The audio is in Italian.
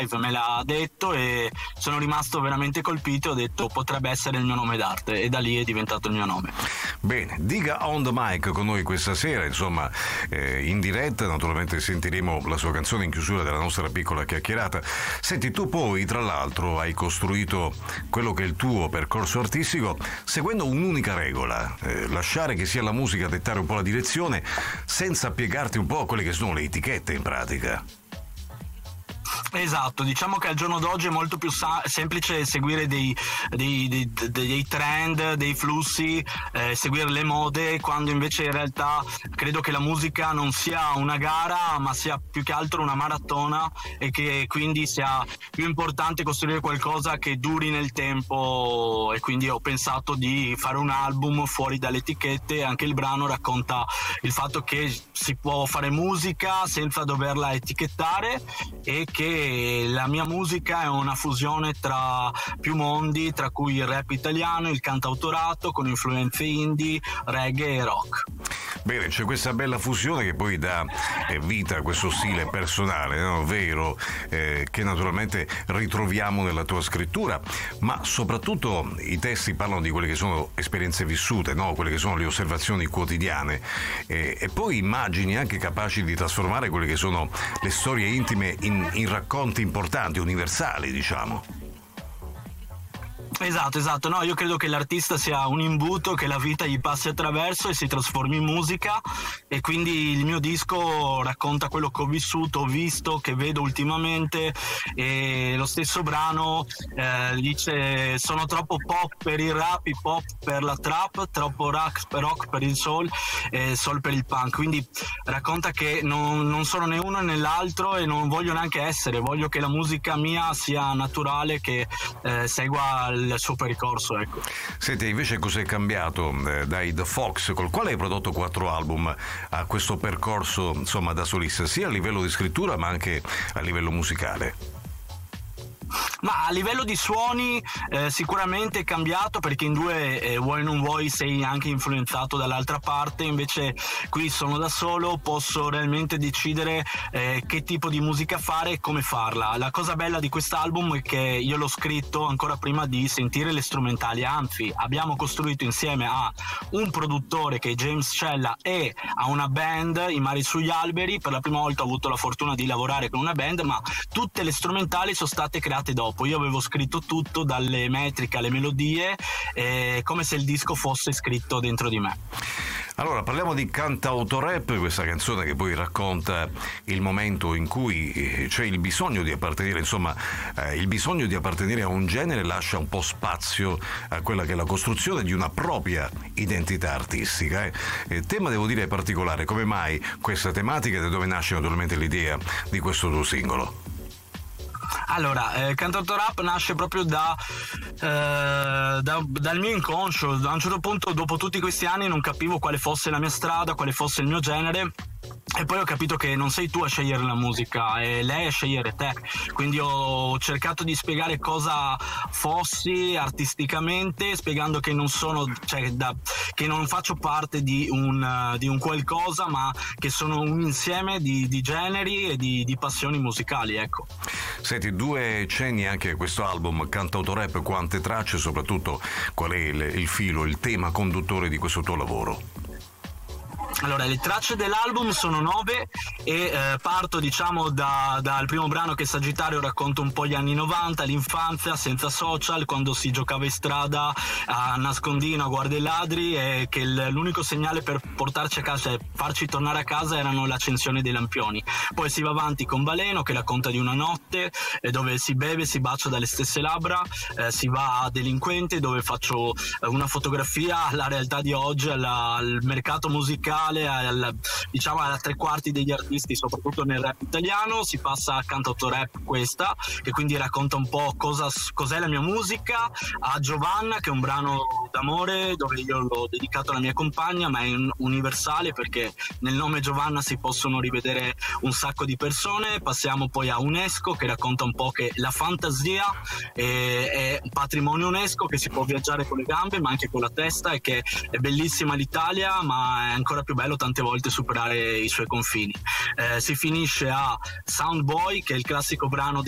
me l'ha detto e sono rimasto veramente colpito. Ho detto potrebbe essere il mio nome d'arte, e da lì è diventato il mio nome. Bene, Diga on the mic con noi questa sera, insomma, in diretta. Naturalmente sentiremo la sua canzone in chiusura della nostra piccola chiacchierata. Senti, tu poi tra l'altro hai costruito quello che è il tuo percorso artistico seguendo un'unica regola, lasciare che sia la musica a dettare un po' la direzione senza piegarti un po' a quelle che sono le etichette in pratica. Esatto, diciamo che al giorno d'oggi è molto più semplice seguire dei trend, dei flussi, seguire le mode, quando invece in realtà credo che la musica non sia una gara, ma sia più che altro una maratona, e che quindi sia più importante costruire qualcosa che duri nel tempo. E quindi ho pensato di fare un album fuori dalle etichette. Anche il brano racconta il fatto che si può fare musica senza doverla etichettare, e che la mia musica è una fusione tra più mondi, tra cui il rap italiano, il cantautorato con influenze indie, reggae e rock. Bene, c'è questa bella fusione che poi dà vita a questo stile personale, no? Vero, che naturalmente ritroviamo nella tua scrittura, ma soprattutto i testi parlano di quelle che sono esperienze vissute, no? Quelle che sono le osservazioni quotidiane, e poi immagini anche capaci di trasformare quelle che sono le storie intime in racconti importanti, universali, diciamo. Esatto, no, io credo che l'artista sia un imbuto che la vita gli passi attraverso e si trasformi in musica, e quindi il mio disco racconta quello che ho vissuto, ho visto, che vedo ultimamente. E lo stesso brano dice: sono troppo pop per il rap, hip hop per la trap, troppo rock per il soul e soul per il punk. Quindi racconta che non sono né uno né l'altro, e non voglio neanche essere, voglio che la musica mia sia naturale, che segua il suo percorso, ecco. Senti, invece cos'è cambiato dai The Fox, col quale hai prodotto 4 album, a questo percorso, insomma, da solista, sia a livello di scrittura ma anche a livello musicale? Ma a livello di suoni sicuramente è cambiato, perché in due vuoi non vuoi sei anche influenzato dall'altra parte. Invece qui sono da solo, posso realmente decidere che tipo di musica fare e come farla. La cosa bella di quest'album è che io l'ho scritto ancora prima di sentire le strumentali, anzi abbiamo costruito insieme a un produttore che è James Cella e a una band, I Mari sugli alberi. Per la prima volta ho avuto la fortuna di lavorare con una band, ma tutte le strumentali sono state create dopo. Io avevo scritto tutto, dalle metriche alle melodie, come se il disco fosse scritto dentro di me. Allora, parliamo di Cantautorap, questa canzone che poi racconta il momento in cui c'è il bisogno di appartenere, insomma, il bisogno di appartenere a un genere lascia un po' spazio a quella che è la costruzione di una propria identità artistica. Tema, devo dire, particolare. Come mai questa tematica e da dove nasce naturalmente l'idea di questo tuo singolo? Allora, Cantautorap nasce proprio dal mio inconscio. A un certo punto, dopo tutti questi anni, non capivo quale fosse la mia strada, quale fosse il mio genere. E poi ho capito che non sei tu a scegliere la musica, è lei a scegliere te. Quindi ho cercato di spiegare cosa fossi artisticamente, spiegando che non sono, che non faccio parte di un qualcosa, ma che sono un insieme di generi e di passioni musicali, ecco. Senti, 2 cenni anche a questo album Cantautorap, quante tracce, soprattutto qual è il filo, il tema conduttore di questo tuo lavoro? Allora, le tracce dell'album sono 9 e parto dal primo brano, che è Sagittario. Racconto un po' gli anni 90, l'infanzia senza social, quando si giocava in strada a nascondino a guardia ai ladri, e che l'unico segnale per portarci a casa, farci tornare a casa, erano l'accensione dei lampioni. Poi si va avanti con Baleno, che racconta di una notte dove si beve, si bacia dalle stesse labbra. Si va a Delinquente, dove faccio una fotografia alla realtà di oggi, al mercato musicale, alla 3/4 degli artisti, soprattutto nel rap italiano. Si passa a Cantautorap, questa, che quindi racconta un po' cos'è la mia musica. A Giovanna, che è un brano d'amore, dove io l'ho dedicato alla mia compagna, ma è universale, perché nel nome Giovanna si possono rivedere un sacco di persone. Passiamo poi a UNESCO, che racconta un po' che la fantasia è un patrimonio UNESCO, che si può viaggiare con le gambe ma anche con la testa, e che è bellissima l'Italia, ma è ancora più bello tante volte superare i suoi confini. Si finisce a Soundboy, che è il classico brano